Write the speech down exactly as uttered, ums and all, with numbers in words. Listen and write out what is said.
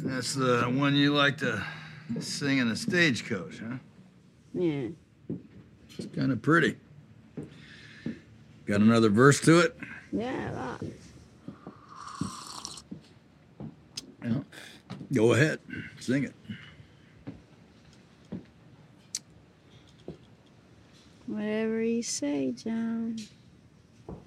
That's the one you like to sing in a stagecoach, huh? Yeah. It's kind of pretty. Got another verse to it? Yeah, lots. Yeah. Go ahead, sing it. Whatever you say, John.